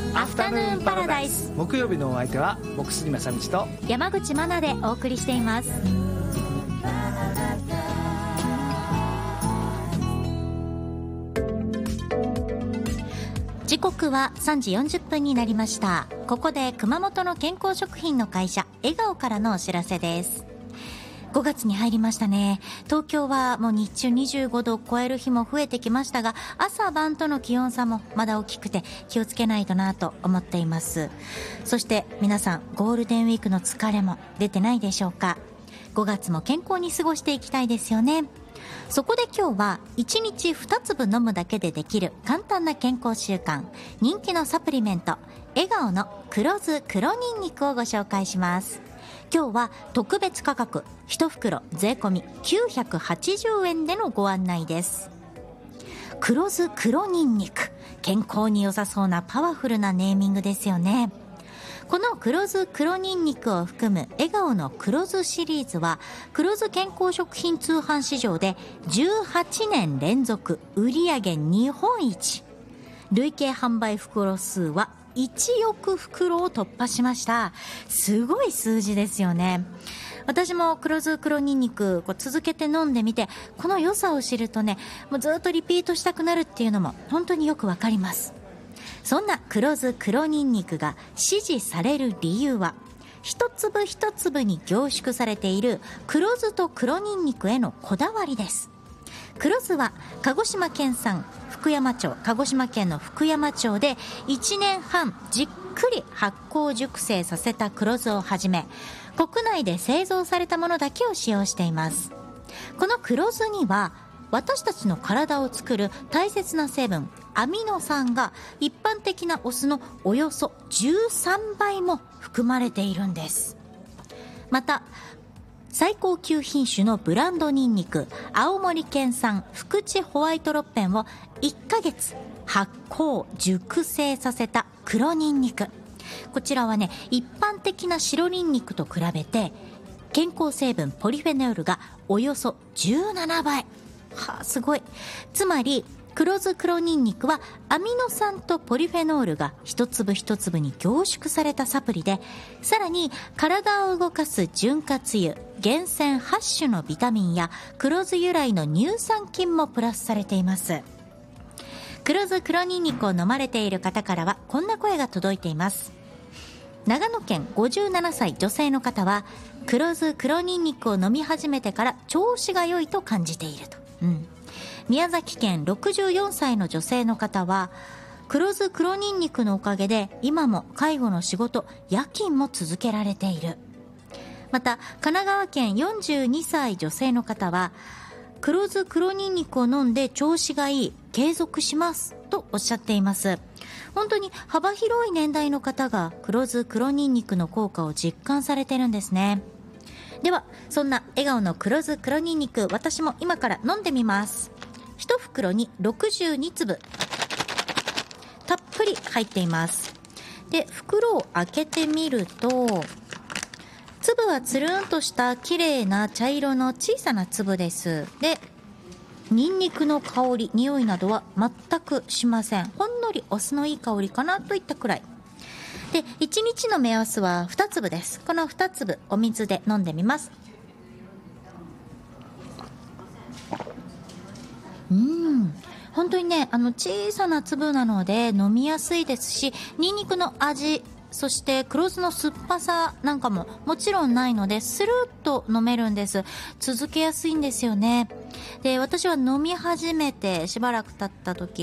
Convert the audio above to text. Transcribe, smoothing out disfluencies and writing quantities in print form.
アフタヌーンパラダイス。 木曜日のお相手は僕杉正道と山口真奈でお送りしています。時刻は3時40分になりました。ここで熊本の健康食品の会社笑顔からのお知らせです。5月に入りましたね。東京はもう日中25度を超える日も増えてきましたが、朝晩との気温差もまだ大きくて気をつけないとなと思っています。そして皆さん、ゴールデンウィークの疲れも出てないでしょうか。5月も健康に過ごしていきたいですよね。そこで今日は1日2粒飲むだけでできる簡単な健康習慣、人気のサプリメント笑顔の黒酢黒ニンニクをご紹介します。今日は特別価格1袋税込み980円でのご案内です。黒酢黒ニンニク、健康に良さそうなパワフルなネーミングですよね。この黒酢黒ニンニクを含む笑顔の黒酢シリーズは黒酢健康食品通販市場で18年連続売上日本一、累計販売袋数は1億袋を突破しました。すごい数字ですよね。私も黒酢黒ニンニク続けて飲んでみて、この良さを知るとね、もうずっとリピートしたくなるっていうのも本当によくわかります。そんな黒酢黒ニンニクが支持される理由は、一粒一粒に凝縮されている黒酢と黒ニンニクへのこだわりです。黒酢は鹿児島県産福山町、鹿児島県の福山町で1年半じっくり発酵熟成させた黒酢をはじめ、国内で製造されたものだけを使用しています。この黒酢には私たちの体を作る大切な成分アミノ酸が一般的なお酢のおよそ13倍も含まれているんです。また最高級品種のブランドニンニク青森県産福地ホワイトロッペンを1ヶ月発酵熟成させた黒ニンニク、こちらはね、一般的な白ニンニクと比べて健康成分ポリフェノールがおよそ17倍。はあ、すごい。つまり黒酢黒ニンニクはアミノ酸とポリフェノールが一粒一粒に凝縮されたサプリで、さらに体を動かす潤滑油、厳選8種のビタミンや黒酢由来の乳酸菌もプラスされています。黒酢黒ニンニクを飲まれている方からはこんな声が届いています。長野県57歳女性の方は、黒酢黒ニンニクを飲み始めてから調子が良いと感じていると。宮崎県64歳の女性の方は、黒酢黒ニンニクのおかげで今も介護の仕事、夜勤も続けられている。また神奈川県42歳女性の方は、黒酢黒ニンニクを飲んで調子がいい、継続しますとおっしゃっています。本当に幅広い年代の方が黒酢黒ニンニクの効果を実感されてるんですね。ではそんな笑顔の黒酢黒ニンニク、私も今から飲んでみます。1袋に62粒たっぷり入っています。で、袋を開けてみると、粒はつるんとした綺麗な茶色の小さな粒です。で、ニンニクの香り、匂いなどは全くしません。ほんのりお酢のいい香りかなといったくらいで、1日の目安は2粒です。この2粒お水で飲んでみます。本当にね、小さな粒なので飲みやすいですし、ニンニクの味、そして黒酢の酸っぱさなんかももちろんないので、スルッと飲めるんです。続けやすいんですよね。で、私は飲み始めてしばらく経った時、